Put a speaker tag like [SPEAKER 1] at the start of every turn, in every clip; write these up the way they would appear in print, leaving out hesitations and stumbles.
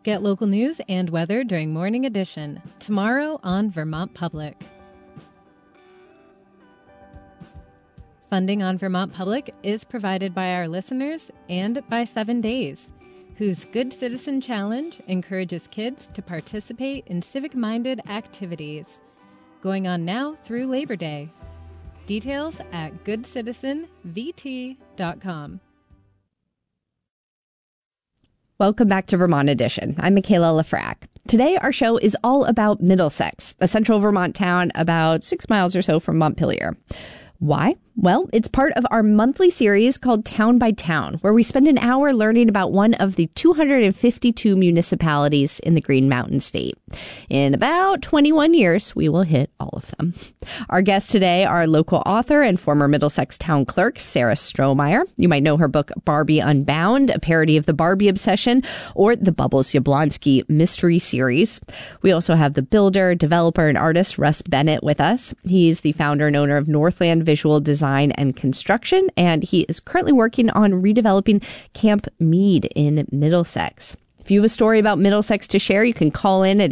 [SPEAKER 1] Get local news and weather during Morning Edition, tomorrow on Vermont Public. Funding on Vermont Public is provided by our listeners and by 7 Days, whose Good Citizen Challenge encourages kids to participate in civic-minded activities, going on now through Labor Day. Details at goodcitizenvt.com.
[SPEAKER 2] Welcome back to Vermont Edition. I'm Michaela Lafrac. Today, our show is all about Middlesex, a central Vermont town about 6 miles or so from Montpelier. Why? Well, it's part of our monthly series called Town by Town, where we spend an hour learning about one of the 252 municipalities in the Green Mountain State. In about 21 years, we will hit all of them. Our guests today are local author and former Middlesex town clerk, Sarah Strohmeyer. You might know her book, Barbie Unbound, a parody of the Barbie obsession, or the Bubbles Yablonsky mystery series. We also have the builder, developer, and artist, Russ Bennett, with us. He's the founder and owner of Northland Visual Design and Construction, and he is currently working on redeveloping Camp Mead in Middlesex. If you have a story about Middlesex to share, you can call in at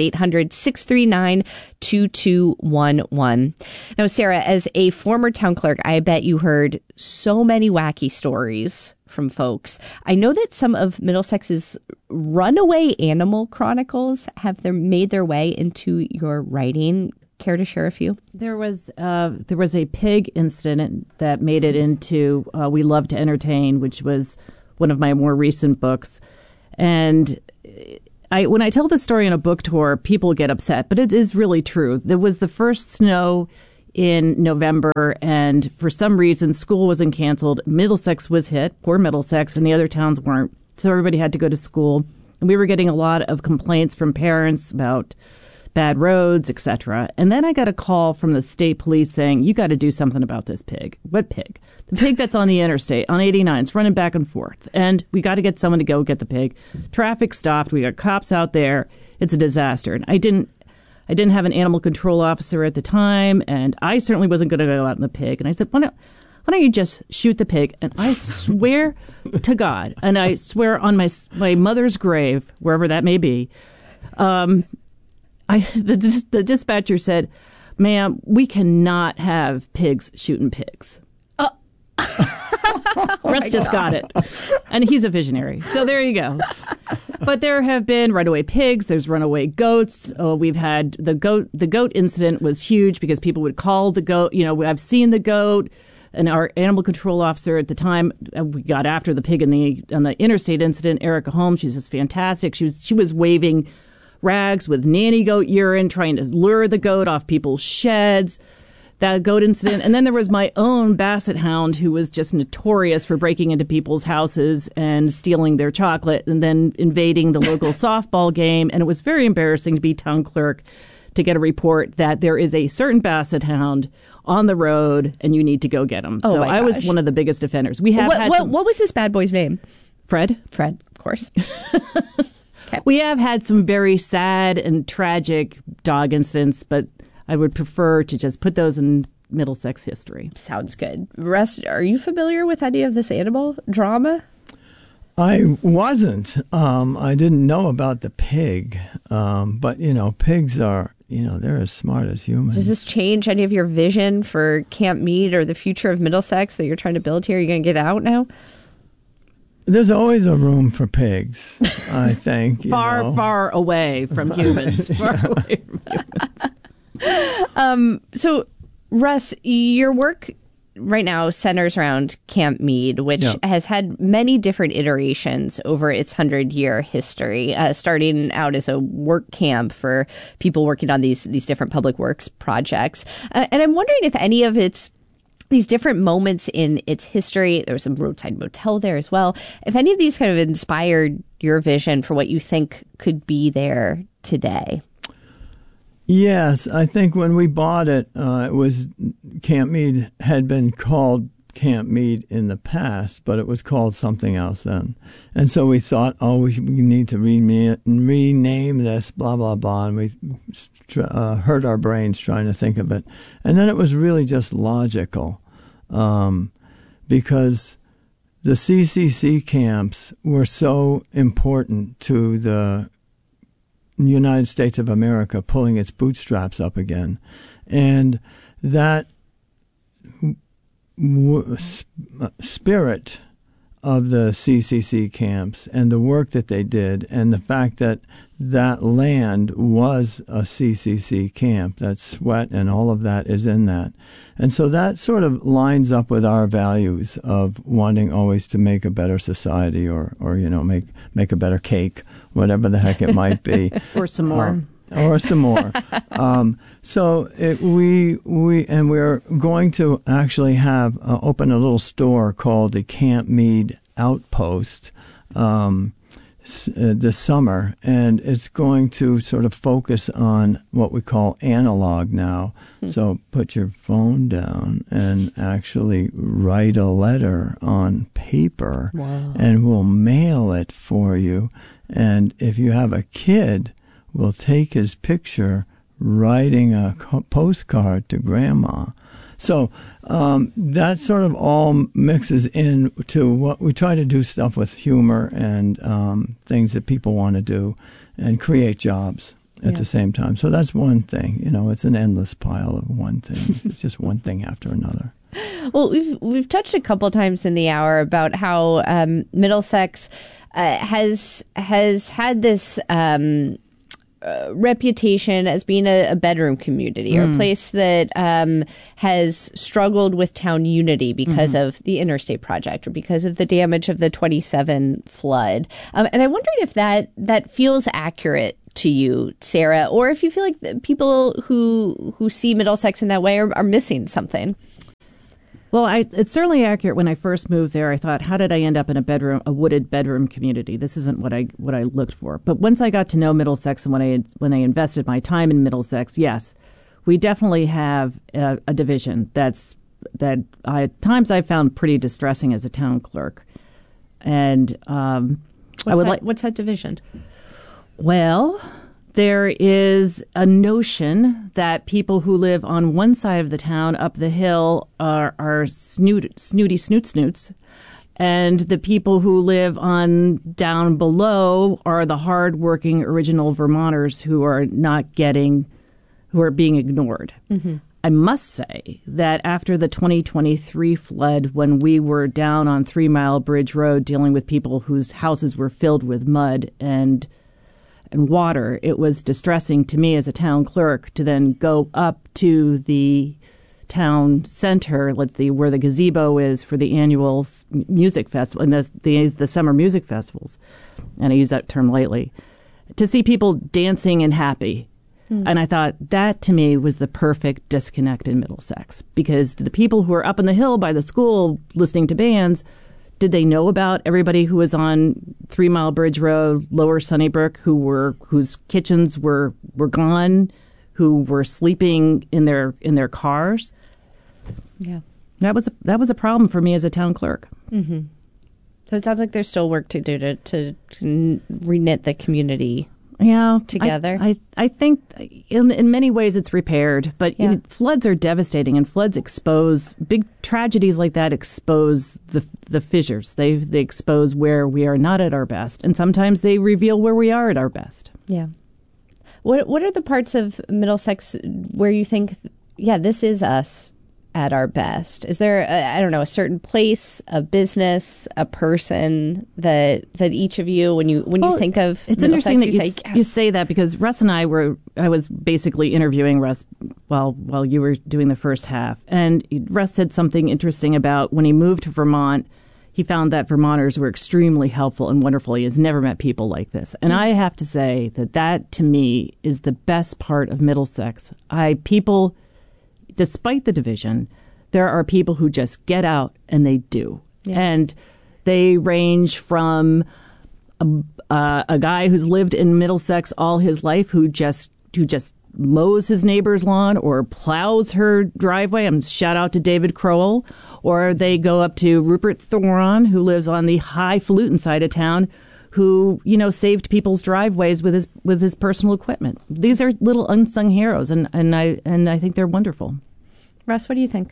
[SPEAKER 2] 800-639-2211. Now, Sarah, as a former town clerk, I bet you heard so many wacky stories from folks. I know that some of Middlesex's runaway animal chronicles have made their way into your writing. Care to share a few?
[SPEAKER 3] There was a pig incident that made it into We Love to Entertain, which was one of my more recent books. And when I tell the story in a book tour, people get upset, but it is really true. There was the first snow in November, and for some reason, school wasn't canceled. Middlesex was hit, poor Middlesex, and the other towns weren't. So everybody had to go to school. And we were getting a lot of complaints from parents about bad roads, etc. And then I got a call from the state police saying, you got to do something about this pig. What pig? The pig that's on the interstate, on 89. It's running back and forth. And we got to get someone to go get the pig. Traffic stopped. We got cops out there. It's a disaster. And I didn't have an animal control officer at the time, and I certainly wasn't going to go out on the pig. And I said, why don't you just shoot the pig? And I swear to God, and I swear on my mother's grave, wherever that may be, the dispatcher said, ma'am, we cannot have pigs shooting pigs. Russ just got it. And he's a visionary. So there you go. But there have been runaway pigs. There's runaway goats. We've had the goat incident was huge because people would call the goat. You know, I've seen the goat. And our animal control officer at the time, we got after the pig on the interstate incident, Erica Holmes. She's just fantastic. She was waving rags with nanny goat urine, trying to lure the goat off people's sheds. That goat incident. And then there was my own basset hound who was just notorious for breaking into people's houses and stealing their chocolate and then invading the local softball game. And it was very embarrassing to be town clerk to get a report that there is a certain basset hound on the road and you need to go get him. So I was one of the biggest offenders. We have
[SPEAKER 2] what was this bad boy's name?
[SPEAKER 3] Fred.
[SPEAKER 2] Fred, of course.
[SPEAKER 3] Okay. We have had some very sad and tragic dog incidents, but I would prefer to just put those in Middlesex history.
[SPEAKER 2] Sounds good. Russ, are you familiar with any of this animal drama?
[SPEAKER 4] I wasn't. I didn't know about the pig. But, pigs are, they're as smart as humans.
[SPEAKER 2] Does this change any of your vision for Camp Mead or the future of Middlesex that you're trying to build here? Are you going to get out now?
[SPEAKER 4] There's always a room for pigs, I think.
[SPEAKER 3] Far away from humans. Far away from humans.
[SPEAKER 2] So, Russ, your work right now centers around Camp Mead, which has had many different iterations over its 100-year history, starting out as a work camp for people working on these different public works projects. And I'm wondering if any of these different moments in its history, there was a roadside motel there as well, if any of these kind of inspired your vision for what you think could be there today.
[SPEAKER 4] Yes, I think when we bought it, it was Camp Mead had been called Camp Mead in the past, but it was called something else then. And so we thought, we need to rename this, blah, blah, blah. And we hurt our brains trying to think of it. And then it was really just logical because the CCC camps were so important to the United States of America pulling its bootstraps up again. And that spirit of the CCC camps and the work that they did, and the fact that that land was a CCC camp, that sweat and all of that is in that. And so that sort of lines up with our values of wanting always to make a better society, or make a better cake, whatever the heck it might be.
[SPEAKER 3] Or some more.
[SPEAKER 4] Or some more. We're going to actually have open a little store called the Camp Meade Outpost this summer, and it's going to sort of focus on what we call analog now. So put your phone down and actually write a letter on paper, and we'll mail it for you. And if you have a kid, we'll take his picture writing a postcard to grandma. So that sort of all mixes in to what we try to do, stuff with humor and things that people want to do and create jobs at the same time. So that's one thing. It's an endless pile of one thing. It's just one thing after another.
[SPEAKER 2] Well, we've touched a couple times in the hour about how Middlesex has had this reputation as being a bedroom community, or a place that has struggled with town unity because of the Interstate Project, or because of the damage of the 27 flood. And I wondered if that feels accurate to you, Sarah, or if you feel like the people who see Middlesex in that way are missing something.
[SPEAKER 3] Well, it's certainly accurate. When I first moved there, I thought, how did I end up in a wooded bedroom community? This isn't what I looked for. But once I got to know Middlesex, and when I invested my time in Middlesex, yes, we definitely have a division that at times I found pretty distressing as a town clerk. And
[SPEAKER 2] what's that division?
[SPEAKER 3] Well, there is a notion that people who live on one side of the town up the hill are snooty snoots, and the people who live on down below are the hardworking original Vermonters who are being ignored. Mm-hmm. I must say that after the 2023 flood, when we were down on 3 Mile Bridge Road dealing with people whose houses were filled with mud and water, it was distressing to me as a town clerk to then go up to the town center, where the gazebo is for the annual music festival and the summer music festivals, and I use that term lightly, to see people dancing and happy. And I thought that to me was the perfect disconnect in Middlesex, because the people who are up on the hill by the school listening to bands, did they know about everybody who was on 3 Mile Bridge Road, Lower Sunnybrook, whose kitchens were gone, who were sleeping in their cars?
[SPEAKER 2] Yeah,
[SPEAKER 3] that was a problem for me as a town clerk.
[SPEAKER 2] Mm-hmm. So it sounds like there's still work to do to reknit the community.
[SPEAKER 3] Yeah,
[SPEAKER 2] together.
[SPEAKER 3] I think in many ways it's repaired, but floods are devastating, and floods expose big tragedies like that. Expose the fissures. They expose where we are not at our best, and sometimes they reveal where we are at our best.
[SPEAKER 2] Yeah. What are the parts of Middlesex where you think, this is us at our best? Is there a certain place, a business, a person that each of you, when you think of
[SPEAKER 3] it's
[SPEAKER 2] Middlesex,
[SPEAKER 3] interesting that you say that, because Russ and I was basically interviewing Russ while you were doing the first half, and Russ said something interesting about when he moved to Vermont, he found that Vermonters were extremely helpful and wonderful. He has never met people like this, and I have to say that to me is the best part of Middlesex. People. Despite the division, there are people who just get out and they do. Yeah. And they range from a guy who's lived in Middlesex all his life who just mows his neighbor's lawn or plows her driveway. Shout out to David Crowell. Or they go up to Rupert Thoron, who lives on the highfalutin side of town, who, saved people's driveways with his personal equipment. These are little unsung heroes, and I think they're wonderful.
[SPEAKER 2] Russ, what do you think?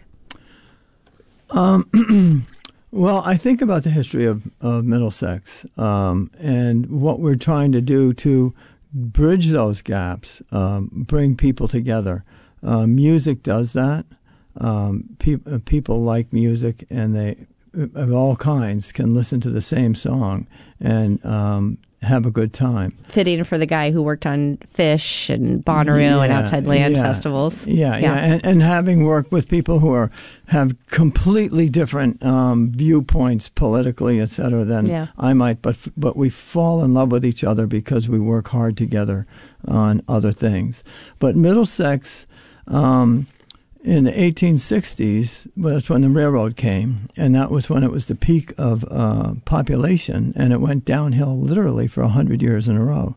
[SPEAKER 4] Well, I think about the history of Middlesex and what we're trying to do to bridge those gaps, bring people together. Music does that. People like music, and they, of all kinds, can listen to the same song and have a good time.
[SPEAKER 2] Fitting for the guy who worked on Fish and Bonnaroo and Outside Land festivals.
[SPEAKER 4] Yeah. And having worked with people who have completely different viewpoints politically, et cetera, than I might, but we fall in love with each other because we work hard together on other things. But Middlesex, in the 1860s, that's when the railroad came, and that was when it was the peak of population, and it went downhill literally for 100 years in a row.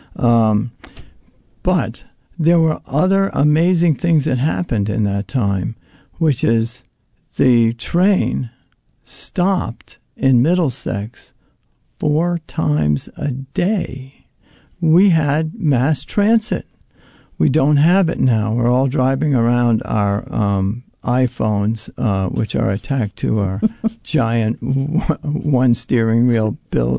[SPEAKER 4] But there were other amazing things that happened in that time, which is the train stopped in Middlesex 4 times a day. We had mass transit. We don't have it now. We're all driving around our iPhones, which are attached to our giant one steering wheel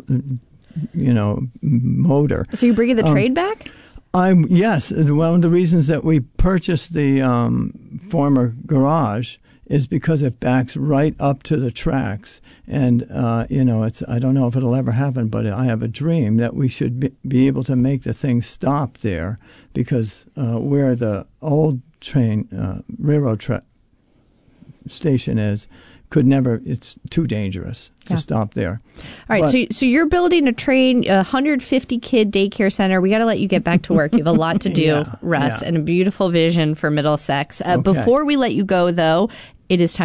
[SPEAKER 4] motor.
[SPEAKER 2] So you're bringing the train back?
[SPEAKER 4] Yes. One of the reasons that we purchased the former garage is because it backs right up to the tracks. And, I don't know if it'll ever happen, but I have a dream that we should be able to make the thing stop there, because where the old railroad station is, it's too dangerous to stop there.
[SPEAKER 2] All right, so you're building a 150-kid daycare center. We got to let you get back to work. You have a lot to do, Russ, and a beautiful vision for Middlesex. Before we let you go, though, it is time